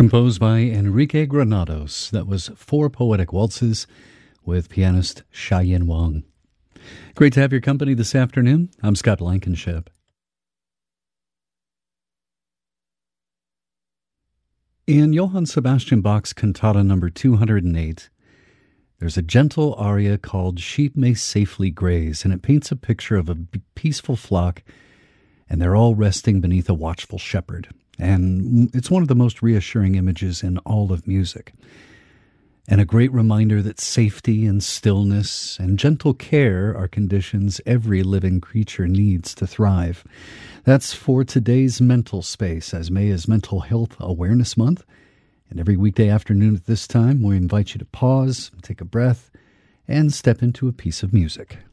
Composed by Enrique Granados. That was Four Poetic Waltzes with pianist Xiaoyan Wang. Great to have your company this afternoon. I'm Scott Blankenship. In Johann Sebastian Bach's Cantata number 208, there's a gentle aria called Sheep May Safely Graze, and it paints a picture of a peaceful flock, and they're all resting beneath a watchful shepherd. And it's one of the most reassuring images in all of music. And a great reminder that safety and stillness and gentle care are conditions every living creature needs to thrive. That's for today's mental space, as May is Mental Health Awareness Month. And every weekday afternoon at this time, we invite you to pause, take a breath, and step into a piece of music.